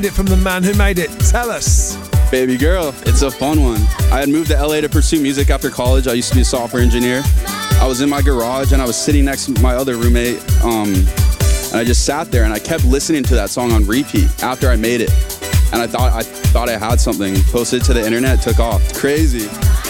It from the man who made it. Tell us. Baby Girl, it's a fun one. I had moved to LA to pursue music after college. I used to be a software engineer. I was in my garage and I was sitting next to my other roommate, and I just sat there and I kept listening to that song on repeat after I made it. And I thought I had something. Posted it to the internet, took off. It's crazy.